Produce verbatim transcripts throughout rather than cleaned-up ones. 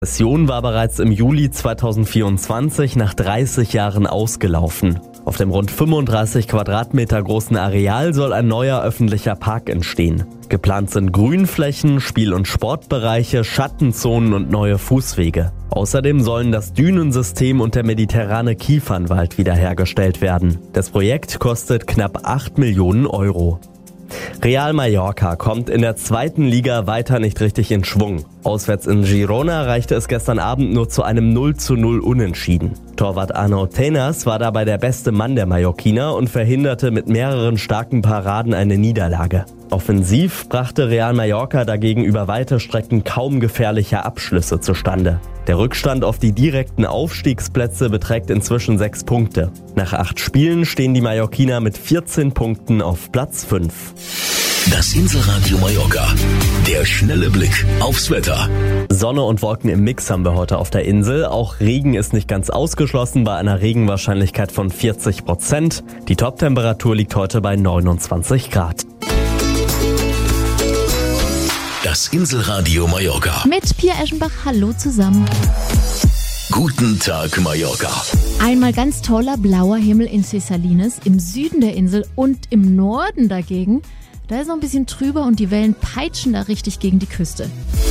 Session war bereits im Juli zweitausendvierundzwanzig nach dreißig Jahren ausgelaufen. Auf dem rund fünfunddreißig Quadratmeter großen Areal soll ein neuer öffentlicher Park entstehen. Geplant sind Grünflächen, Spiel- und Sportbereiche, Schattenzonen und neue Fußwege. Außerdem sollen das Dünensystem und der mediterrane Kiefernwald wiederhergestellt werden. Das Projekt kostet knapp acht Millionen Euro. Real Mallorca kommt in der zweiten Liga weiter nicht richtig in Schwung. Auswärts in Girona reichte es gestern Abend nur zu einem null zu null Unentschieden. Torwart Arnaud Tenas war dabei der beste Mann der Mallorquiner und verhinderte mit mehreren starken Paraden eine Niederlage. Offensiv brachte Real Mallorca dagegen über weite Strecken kaum gefährliche Abschlüsse zustande. Der Rückstand auf die direkten Aufstiegsplätze beträgt inzwischen sechs Punkte. Nach acht Spielen stehen die Mallorquiner mit vierzehn Punkten auf Platz fünf. Das Inselradio Mallorca. Der schnelle Blick aufs Wetter. Sonne und Wolken im Mix haben wir heute auf der Insel. Auch Regen ist nicht ganz ausgeschlossen bei einer Regenwahrscheinlichkeit von vierzig Prozent. Die Toptemperatur liegt heute bei neunundzwanzig Grad. Das Inselradio Mallorca. Mit Pia Eschenbach, hallo zusammen. Guten Tag, Mallorca. Einmal ganz toller blauer Himmel in Cessalines, im Süden der Insel und im Norden dagegen. Da ist noch ein bisschen trüber und die Wellen peitschen da richtig gegen die Küste.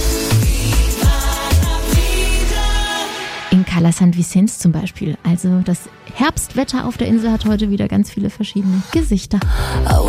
In Cala San Vicente zum Beispiel. Also das Herbstwetter auf der Insel hat heute wieder ganz viele verschiedene Gesichter.